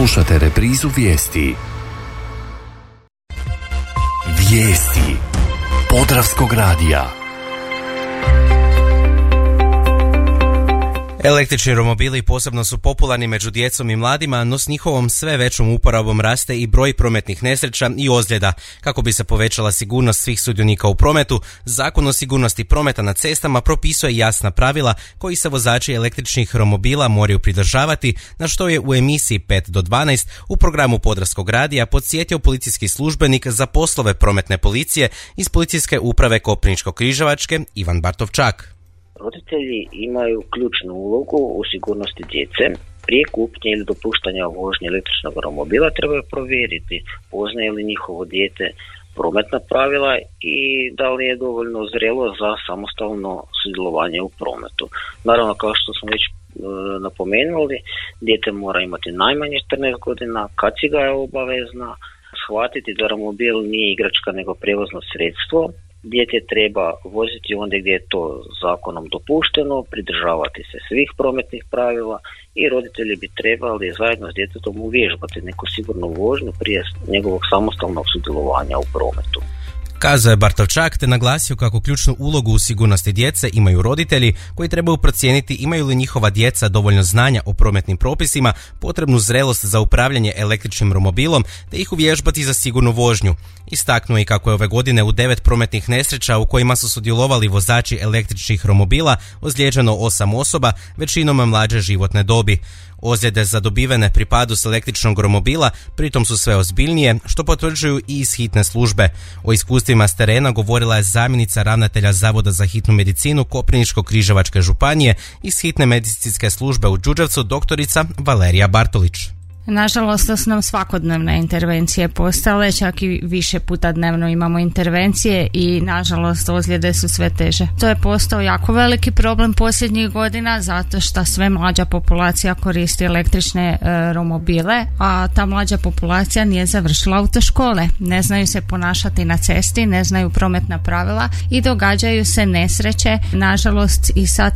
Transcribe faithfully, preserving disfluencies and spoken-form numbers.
Slušate reprizu vijesti. Vijesti Podravskog radija. Električni romobili posebno su popularni među djecom i mladima, no s njihovom sve većom uporabom raste i broj prometnih nesreća i ozljeda. Kako bi se povećala sigurnost svih sudionika u prometu, Zakon o sigurnosti prometa na cestama propisuje jasna pravila koji se vozači električnih romobila moraju pridržavati, na što je u emisiji pet do dvanaest u programu Podravskog radija podsjetio policijski službenik za poslove prometne policije iz Policijske uprave Koprivničko-križevačke Ivan Bartovčak. Roditelji imaju ključnu ulogu u sigurnosti djece. Prije kupnje ili dopuštanja vožnje električnog romobila trebaju provjeriti poznaje li njihovo dijete prometna pravila i da li je dovoljno zrelo za samostalno sudjelovanje u prometu. Naravno, kao što smo već e, napomenuli, dijete mora imati najmanje četrnaest godina, kaciga je obavezna, shvatiti da romobil nije igračka nego prijevozno sredstvo. Dijete treba voziti onda gdje je to zakonom dopušteno, pridržavati se svih prometnih pravila i roditelji bi trebali zajedno s djetetom uvježbati neku sigurnu vožnju prije njegovog samostalnog sudjelovanja u prometu. Kazao je Bartovčak te naglasio kako ključnu ulogu u sigurnosti djece imaju roditelji koji trebaju procijeniti imaju li njihova djeca dovoljno znanja o prometnim propisima, potrebnu zrelost za upravljanje električnim romobilom te ih uvježbati za sigurnu vožnju. Istaknuo je kako je ove godine u devet prometnih nesreća u kojima su sudjelovali vozači električnih romobila ozlijeđeno osam osoba, većinom mlađe životne dobi. Ozljede zadobivene pri padu s električnog romobila pritom su sve ozbiljnije, što potvrđuju i iz hitne službe. O iskustvima s terena govorila je zamjenica ravnatelja Zavoda za hitnu medicinu Koprivničko-križevačke županije iz hitne medicinske službe u Đurđevcu doktorica Valerija Bartolić. Nažalost, su nam svakodnevne intervencije postale, čak i više puta dnevno imamo intervencije i nažalost ozljede su sve teže. To je postao jako veliki problem posljednjih godina zato što sve mlađa populacija koristi električne e, romobile, a ta mlađa populacija nije završila autoškole. Ne znaju se ponašati na cesti, ne znaju prometna pravila i događaju se nesreće, nažalost i sa